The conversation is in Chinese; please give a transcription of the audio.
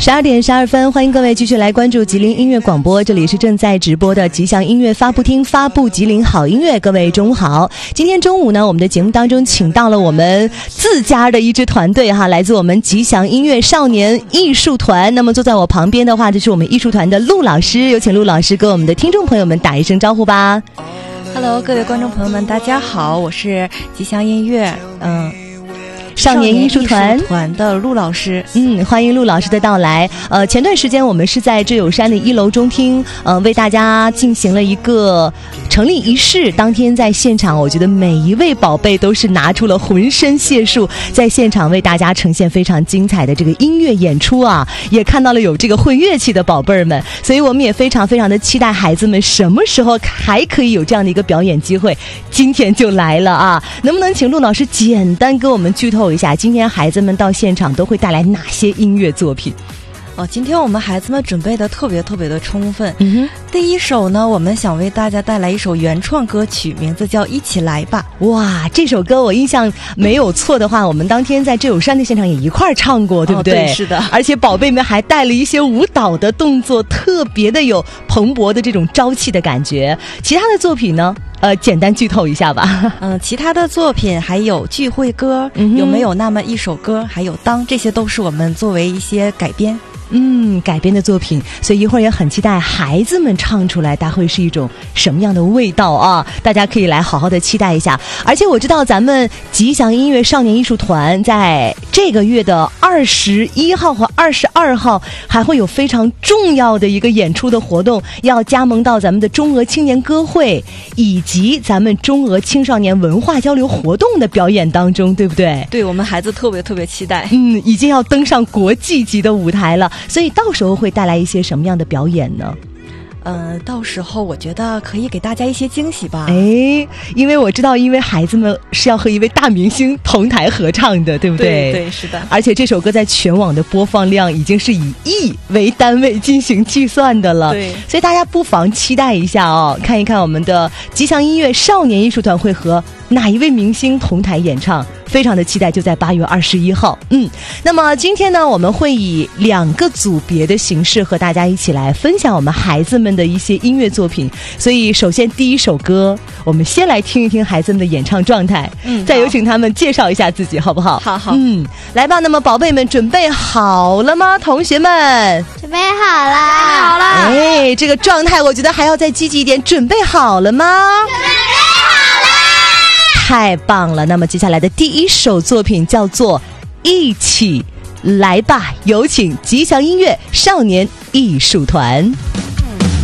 12点12分，欢迎各位继续来关注吉林音乐广播，这里是正在直播的吉祥音乐发布厅，发布吉林好音乐。各位中午好，今天中午呢，我们的节目当中请到了我们自家的一支团队哈，来自我们吉祥音乐少年艺术团。那么坐在我旁边的话，就是我们艺术团的陆老师，有请陆老师跟我们的听众朋友们打一声招呼吧。 Hello， 各位观众朋友们，大家好，我是吉祥音乐少年艺术团的陆老师。 欢迎陆老师的到来。前段时间我们是在智友山的1楼中厅，为大家进行了一个成立仪式。当天在现场，我觉得每一位宝贝都是拿出了浑身解数，在现场为大家呈现非常精彩的这个音乐演出啊，也看到了有这个会乐器的宝贝们，所以我们也非常非常的期待孩子们什么时候还可以有这样的一个表演机会。今天就来了啊！能不能请陆老师简单给我们剧透一下，今天孩子们到现场都会带来哪些音乐作品？ 今天我们孩子们准备的特别的充分。第一首呢，我们想为大家带来一首原创歌曲，名字叫《一起来吧》。 哇，这首歌我印象没有错的话，我们当天在智友山的现场也一块儿唱过，对不对？ 对，是的。 而且宝贝们还带了一些舞蹈的动作，特别的有蓬勃的这种朝气的感觉。其他的作品呢？简单剧透一下吧。 其他的作品还有聚会歌，有没有那么一首歌，还有当，这些都是我们作为一些改编。 改编的作品，所以一会儿也很期待孩子们唱出来，它会是一种什么样的味道啊？大家可以来好好的期待一下。而且我知道咱们吉祥音乐少年艺术团在这个月的21号和22号还会有非常重要的一个演出的活动，要加盟到咱们的中俄青年歌会以及咱们中俄青少年文化交流活动的表演当中，对不对？ 对，我们孩子特别期待。 已经要登上国际级的舞台了。所以到时候会带来一些什么样的表演呢？ 到时候我觉得可以给大家一些惊喜吧。 因为我知道，因为孩子们是要和一位大明星同台合唱的，对不对？ 对，是的。 而且这首歌在全网的播放量已经是以亿为单位进行计算的了。 对， 所以大家不妨期待一下哦，看一看我们的吉祥音乐少年艺术团会和哪一位明星同台演唱，非常的期待，就在8月21号。那么今天呢，我们会以2个组别的形式和大家一起来分享我们孩子们的一些音乐作品。所以首先第一首歌，我们先来听一听孩子们的演唱状态，再有请他们介绍一下自己，好不好？ 好。 来吧。那么宝贝们准备好了吗？同学们准备好了。 这个状态我觉得还要再积极一点。准备好了吗？ 准备好了。 太棒了。那么接下来的第一首作品叫做《一起来吧》，有请吉祥音乐少年艺术团。